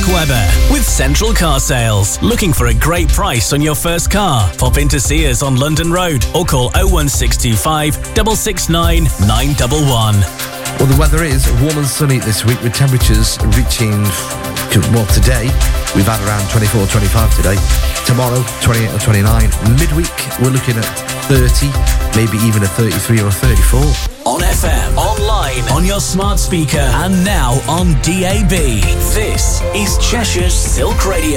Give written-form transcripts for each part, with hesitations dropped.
Mark Webber with Central Car Sales. Looking for a great price on your first car? Pop in to see us on London Road or call 01625 669 911. Well, the weather is warm and sunny this week, with temperatures reaching, well, today we've had around 24, 25 today. Tomorrow, 28 or 29. Midweek, we're looking at 30, maybe even a 33 or a 34. On FM, online, on your smart speaker, and now on DAB. This is Cheshire's Silk Radio.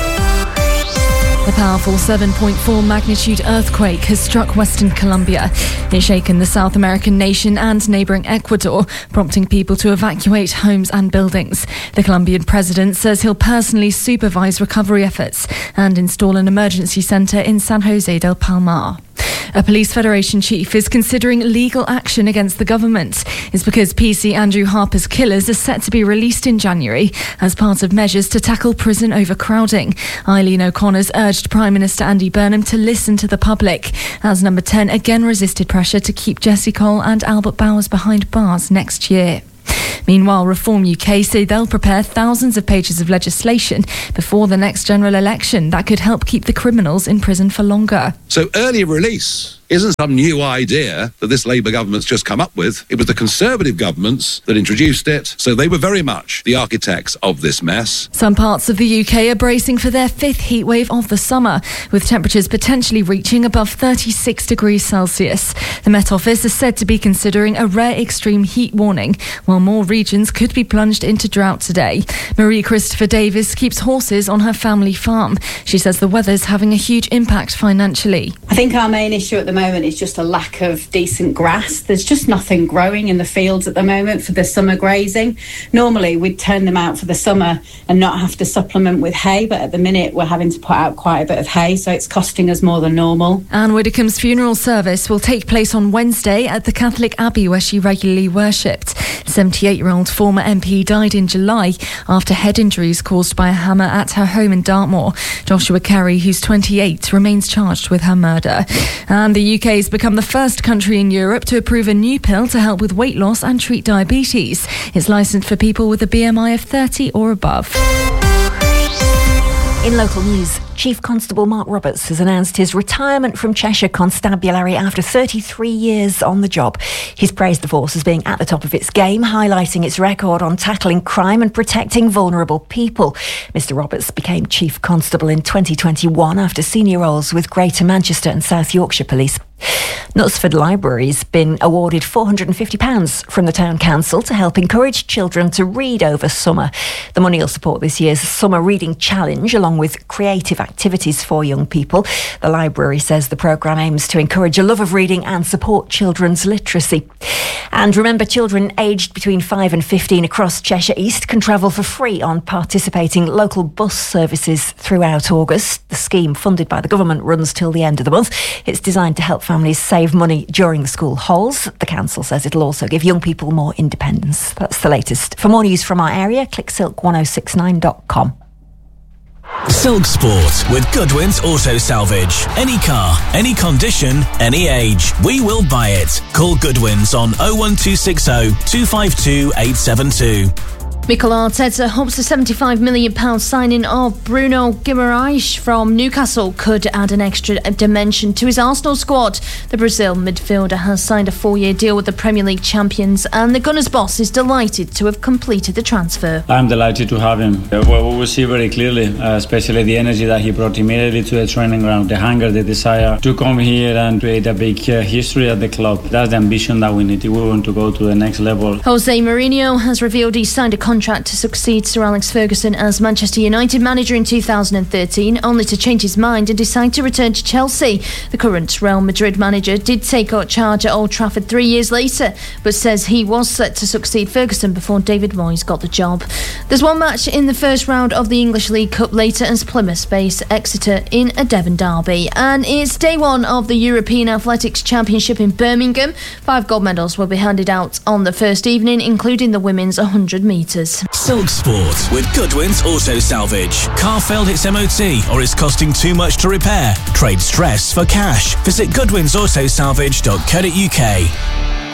A powerful 7.4 magnitude earthquake has struck Western Colombia. It's shaken the South American nation and neighbouring Ecuador, prompting people to evacuate homes and buildings. The Colombian president says he'll personally supervise recovery efforts and install an emergency centre in San Jose del Palmar. A police federation chief is considering legal action against the government. It's because PC Andrew Harper's killers are set to be released in January as part of measures to tackle prison overcrowding. Eileen O'Connor's urged Prime Minister Andy Burnham to listen to the public, as Number 10 again resisted pressure to keep Jesse Cole and Albert Bowers behind bars next year. Meanwhile, Reform UK say they'll prepare thousands of pages of legislation before the next general election that could help keep the criminals in prison for longer. So early release isn't some new idea that this Labour government's just come up with. It was the Conservative governments that introduced it, so they were very much the architects of this mess. Some parts of the UK are bracing for their fifth heatwave of the summer, with temperatures potentially reaching above 36 degrees Celsius. The Met Office is said to be considering a rare extreme heat warning, while more regions could be plunged into drought today. Marie Christopher Davis keeps horses on her family farm. She says the weather's having a huge impact financially. I think our main issue at the moment is just a lack of decent grass. There's just nothing growing in the fields at the moment for the summer grazing. Normally we'd turn them out for the summer and not have to supplement with hay, but at the minute we're having to put out quite a bit of hay, so it's costing us more than normal. Anne Widdecombe's funeral service will take place on Wednesday at the Catholic Abbey where she regularly worshipped. 78-year-old former MP died in July after head injuries caused by a hammer at her home in Dartmoor. Joshua Carey, who's 28, remains charged with her murder. And the UK has become the first country in Europe to approve a new pill to help with weight loss and treat diabetes. It's licensed for people with a BMI of 30 or above. In local news, Chief Constable Mark Roberts has announced his retirement from Cheshire Constabulary after 33 years on the job. He's praised the force as being at the top of its game, highlighting its record on tackling crime and protecting vulnerable people. Mr Roberts became Chief Constable in 2021 after senior roles with Greater Manchester and South Yorkshire Police. Knutsford Library's been awarded £450 from the Town Council to help encourage children to read over summer. The money will support this year's Summer Reading Challenge, along with creative activities for young people. The library says the programme aims to encourage a love of reading and support children's literacy. And remember, children aged between 5 and 15 across Cheshire East can travel for free on participating local bus services throughout August. The scheme, funded by the government, runs till the end of the month. It's designed to help families save money during the school holidays. The council says it'll also give young people more independence. That's the latest. For more news from our area, click silk1069.com. Silk Sport with Goodwin's Auto Salvage. Any car, any condition, any age. We will buy it. Call Goodwin's on 01260 252 872. Mikel Arteta hopes the £75 million signing of Bruno Guimaraes from Newcastle could add an extra dimension to his Arsenal squad. The Brazil midfielder has signed a 4-year deal with the Premier League champions, and the Gunners' boss is delighted to have completed the transfer. I'm delighted to have him. Well, we see very clearly, especially the energy that he brought immediately to the training ground, the hunger, the desire to come here and create a big history at the club. That's the ambition that we need. We want to go to the next level. Jose Mourinho has revealed he signed a contract to succeed Sir Alex Ferguson as Manchester United manager in 2013, only to change his mind and decide to return to Chelsea. The current Real Madrid manager did take charge at Old Trafford 3 years later, but says he was set to succeed Ferguson before David Moyes got the job. There's one match in the first round of the English League Cup later as Plymouth face Exeter in a Devon derby. And it's day one of the European Athletics Championship in Birmingham. 5 gold medals will be handed out on the first evening, including the women's 100 metres. Silk Sport with Goodwin's Auto Salvage. Car failed its MOT or is costing too much to repair? Trade stress for cash. Visit goodwinsautosalvage.co.uk.